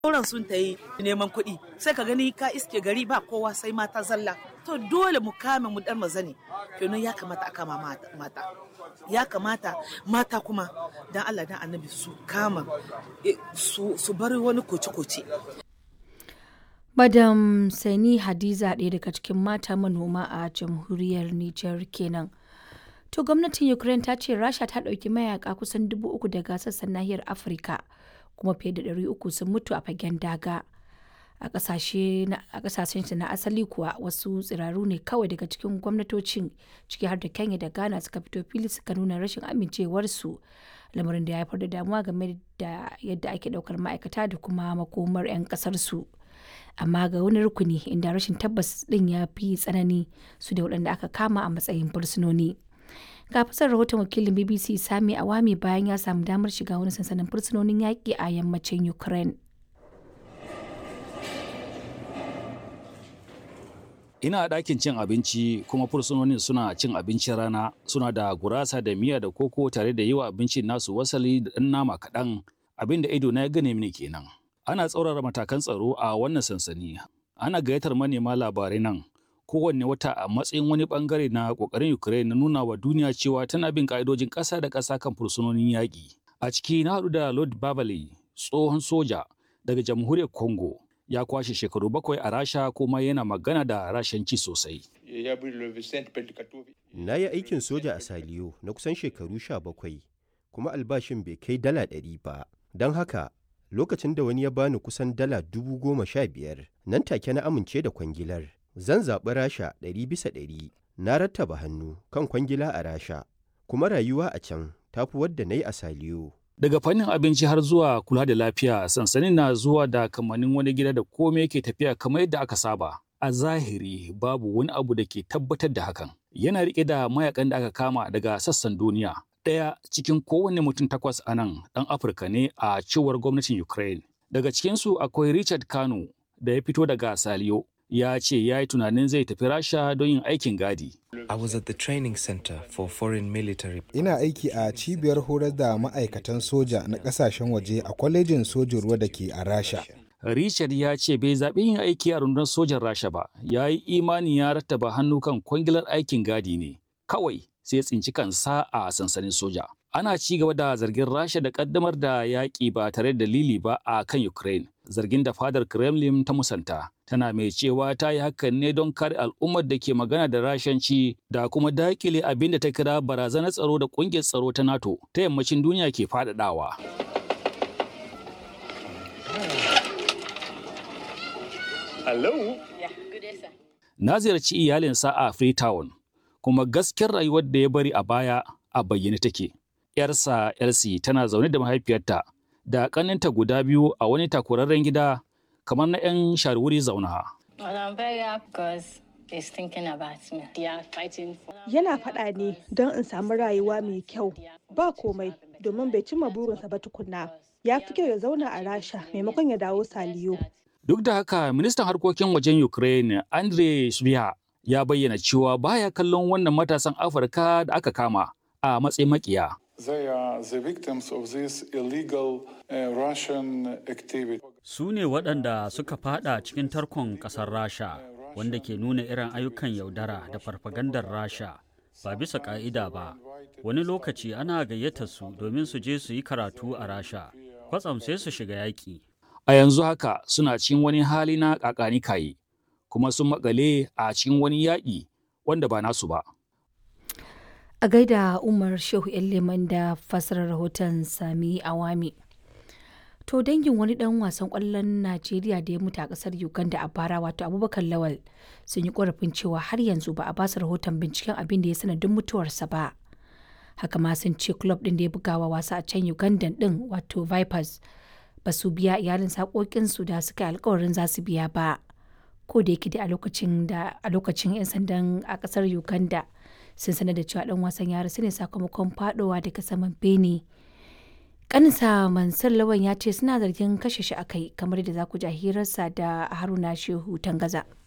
sauran sun ta yi neman kuɗi sai ka gani ka iske gari ba kowa sai mata zalla. To dole mu kame mu dan mazane kenan ya kamata a kama mata ya kamata mata kuma dan Allah dan annabi su kama su bari wani koce-koce. Madam Sani Hadiza ɗaya daga cikin mata manoma a jamhuriyar Nijar kenan. To gwamnatin Ukraine ta ce Rasha ta ɗauki mayaka kusan 3,000 daga sassan nahiyar Afirka kuma fiye da 300 sun mutu a fagen daga. A ƙasashen na asali kuwa wasu tsiraru ne kawai daga cikin gwamnatocin ciki har da Kenya da Ghana suka fito fili suka nuna rashin amincewarsu, lamarin da ya haifar da damuwa game da yadda ake ɗaukar ma'aikata da kuma makomar 'yan ƙasarsu. Amma ga wani rukuni inda rashin tabbas ɗin ya fi tsanani su da waɗanda aka kama a matsayin fursunoni. Ga fasar rahoton wakilin BBC Sami Awami bayan ya samu damar shiga wani sansanin fursunonin yaƙi a yammacin Ukraine. Ina a ɗakin cin abinci kuma fursunonin suna cin abincin rana, suna da gurasa da miya da koko tare da yi wa abincin nasu wasali da ɗan nama kaɗan, abin da ido na ya gane mini kenan. Ana tsaurara matakan tsaro a wannan sansani. Ana gayyatar manema labarai nan kowanne wata a matsayin wani bangare na ƙoƙarin Ukraine na nuna wa duniya cewa tana bin ƙa'idojin ƙasa da ƙasa kan fursunonin yaƙi. A ciki na haɗu da Lord Babale, tsohon soja daga jamhuriyar Congo. Ya kwashe shekaru 7 a Rasha kuma yana magana da Rashanci sosai. Na yi aikin soja a Saliyo na kusan shekaru 17 kuma albashin bai kai dala 100 ba. Don haka lokacin da wani ya bani kusan dala 15,000 nan take na amince da kwangilar. Zan zaɓi Rasha 100%. Na rattaba hannu kan kwangila a Rasha kuma rayuwa a can tafi wadda na yi a Saliyo. Daga fannin abinci har zuwa kula da lafiya, sansanin na zuwa da kamannin wani gida da komai ke tafiya kamar yadda aka saba. A zahiri babu wani abu da ke tabbatar da hakan. Yana riƙe da mayakan da aka kama daga sassan duniya. Ɗaya cikin kowane mutum 8 a nan ɗan Afirka ne a cewar gwamnatin Ukraine. Daga cikinsu akwai Richard Kano da ya fito daga Saliyo. Ya ce ya yi tunanin zai tafi Rasha don yin aikin gadi. I was at the training center for foreign military. Ina aiki a cibiyar horar da ma'aikatan soja na kasashen waje a kwalejin sojin ruwa da ke a Rasha. Richard ya ce bai zaɓi yin aiki a rundunar sojan Rasha ba, ya yi imani ya rattaba hannu kan kwangilar aikin gadi ne. Kawai sai tsinci kansa a sansanin soja. Ana ci gaba da zargin Rasha da kaddamar da yaƙi ba tare da dalili ba a kan Ukraine. Zargin da fadar Kremlin ta musanta. Tana mai cewa ta yi hakan ne don kare al'ummar da ke magana da Rashanci da kuma dakile abin da ta kira barazanar tsaro da ƙungiyar tsaro ta NATO ta yammacin duniya ke faɗaɗawa. Hello? Na ziyarci iyalinsa a Freetown, kuma gaskiyar rayuwar da ya bari a baya a bayyane take. ‘Yarsa Elsie tana zaune da mahaifiyarta da ƙaninta guda 2 a wani takurarren gida kamar na 'yan sharwuri zauna. Yana faɗa ne don in samu rayuwa mai kyau. Ba komai domin bai cimma burinsa ba tukunna. Ya fi kyau ya zauna a Rasha maimakon ya dawo Saliyo. Duk da haka, ministan harkokin wajen Ukraine, Andrei Sybiha, ya bayyana cewa baya kallon wannan matasan Afirka da aka kama a matsayin makiya. They are the victims of this illegal Russian activity. Su ne waɗanda suka fada cikin tarkon ƙasar Rasha, wanda ke nuna irin ayyukan yaudara da farfagandar Rasha ba bisa ƙa'ida ba. Wani lokaci ana gayyata su domin su je su yi karatu a Rasha, kwatsam sai su shiga yaƙi. A yanzu haka suna cikin wani hali na ƙaƙani-kayi, kuma sun maƙale a cikin wani yaƙi wanda ba nasu ba. A gaida Umar Shehu Leman da fasarar rahoton Sami Awami. To dangin wani dan wasan kwallon Najeriya da ya mutu a kasar Uganda a bara wato Abubakar Lawal sun yi korafin cewa har yanzu ba a basu rahoton binciken abin da ya sanadin mutuwarsa ba. Haka ma sun ce club din da ya bugawa wasa a can Uganda din wato Vipers ba su biya iyalin sakokinsu da suka yi alkawarin za su biya ba. Ko da yake da a lokacin 'yan sandan a kasar Uganda sun sanar da cewa dan wasan ya rasu ne sakamakon fadowa daga saman bene. Kaninsa Mansur Lawan ya ce suna zargin kashe shi akai kamar da za ku ji hirarsa da Haruna Shehu Tangaza.